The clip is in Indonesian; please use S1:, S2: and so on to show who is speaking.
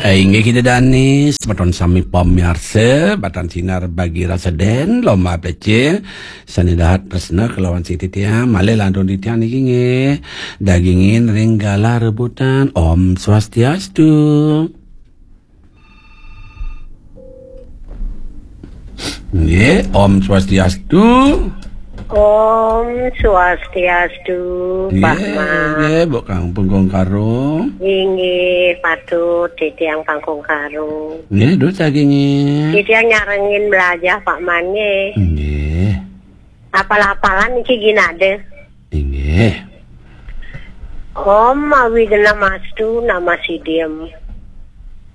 S1: Inggih kita danis baton sami pamirsa batan sinar bagi rasa den lomba pece sanidahat presna kelawan siti tiang male landon di tiang niki nggih dagingin ringgala rebutan Om Swastiastu. Nggih, Om Swastiastu.
S2: Om Swastiastu, Pak Mas.
S1: Nggih, mbok Pangkong Karo.
S2: Inggih, patut titiang Pangkong Karo.
S1: Nggih, dos dagingin.
S2: Titiang nyarengin belajar Pak Man nggih.
S1: Nggih.
S2: Apal-apalan iki ginade.
S1: Nggih.
S2: Om Awidana Mastu nama si diem.